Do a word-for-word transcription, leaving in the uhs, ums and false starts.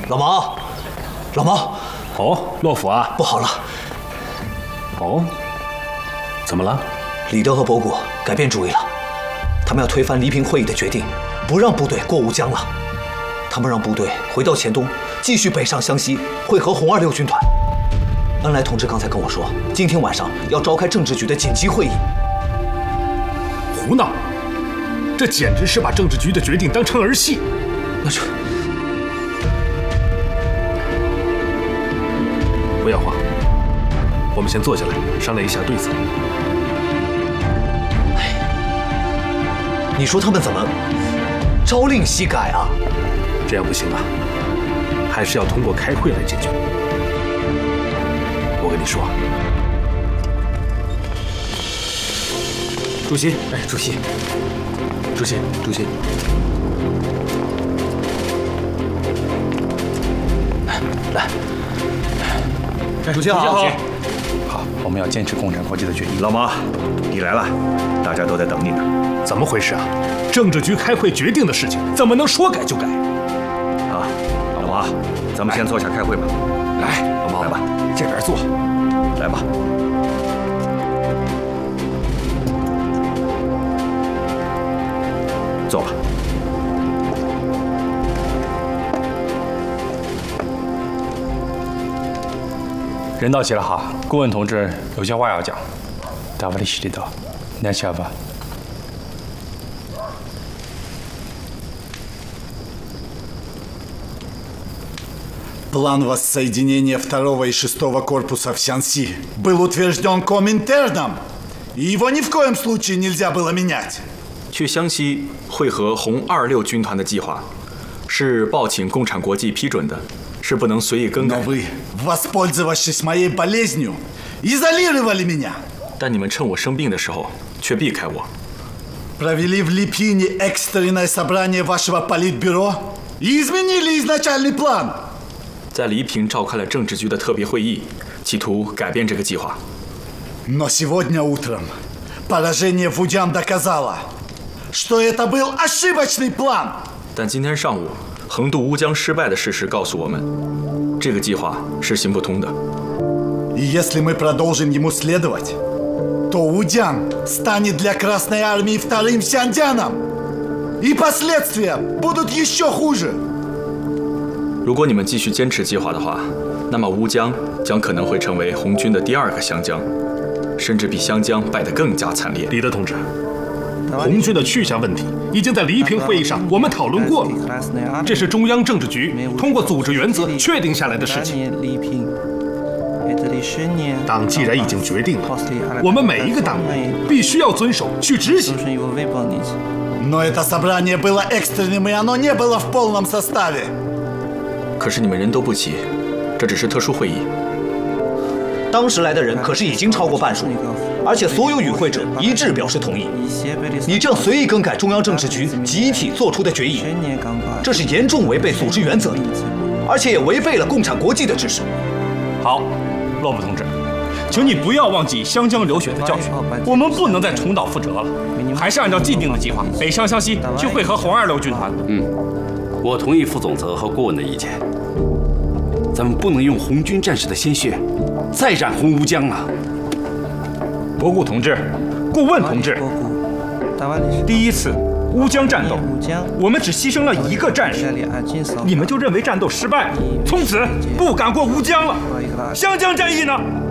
老毛，老毛， 哦，洛甫啊， 不好了！ 哦，怎么了？ 李德和博古改变主意了，他们要推翻黎平会议的决定，不让部队过吴江了。他们让部队回到黔东，继续北上湘西，会合红二六军团。恩来同志刚才跟我说，今天晚上要召开政治局的紧急会议。 胡闹！这简直是把政治局的决定当成儿戏。 那就不要慌，我们先坐下来商量一下对策。 哎，你说他们怎么朝令夕改啊？ 这样不行啊，还是要通过开会来解决。我跟你说，主席， 哎，主席， 主席，主席， 来， 哎， 主席好， 好， 好，我们要坚持共产国际的决议。 老毛，你来了，大家都在等你呢。 怎么回事啊？政治局开会决定的事情，怎么能说改就改？ 啊，老毛，咱们先坐下开会吧。 来，老毛， 来吧， 这边坐， 来吧。坐吧。 人到齐了哈，顾问同志有些话要讲。达瓦利西里道，南下吧。 План воссоединения второго и шестого корпуса в Сянси был утвержден Коминтерном, и его ни в коем случае нельзя было менять. 去湘西会合红二六军团的计划，是报请共产国际批准的，是不能随意更改。 Но вы, воспользовавшись моей болезнью, изолировали меня. 但你们趁我生病的时候却避开我。 Провели в Липине экстренное собрание вашего политбюро и изменили изначальный план. 在黎平召开了政治局的特别会议，企图改变这个计划。 Но сегодня утром поражение в Удян доказало, что это был ошибочный план. 但今天上午，横渡乌江失败的事实告诉我们，这个计划是行不通的。 И если мы продолжим ему следовать, то Удян станет для Красной Армии вторым Сяндяном, и последствия будут еще хуже. 如果你们继续坚持计划的话，那么乌江将可能会成为红军的第二个湘江，甚至比湘江败得更加惨烈。 李德同志，红军的去向问题已经在黎平会议上我们讨论过了，这是中央政治局通过组织原则确定下来的事情。党既然已经决定了，我们每一个党员必须要遵守去执行。 Но это собрание было экстренным, и оно не было в полном составе. 可是你们人都不齐，这只是特殊会议。 当时来的人可是已经超过半数，而且所有与会者一致表示同意。你这样随意更改中央政治局集体做出的决议，这是严重违背组织原则的，而且也违背了共产国际的指示。 好，洛甫同志，请你不要忘记湘江流血的教训，我们不能再重蹈覆辙了，还是按照既定的计划，北上湘西去会合红二六军团。 嗯，我同意副总责和顾问的意见。咱们不能用红军战士的鲜血再染红乌江啊！ 博古同志，顾问同志，第一次乌江战斗，我们只牺牲了一个战士，你们就认为战斗失败，从此不敢过乌江了？湘江战役呢？